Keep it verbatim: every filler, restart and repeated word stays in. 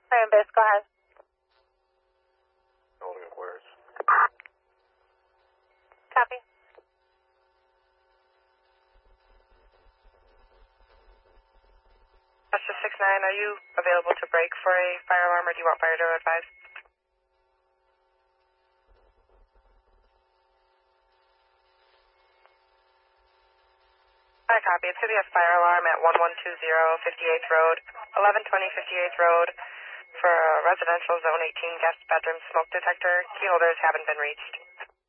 Fire and base, go ahead. Building inquiries. Copy. Buster six nine, are you available to break for a fire alarm, or do you want fire to advise? I copy. It's going to be a fire alarm at one one two zero fifty-eighth Road, eleven twenty fifty-eighth Road, for a residential zone eighteen guest bedroom smoke detector. Key holders haven't been reached.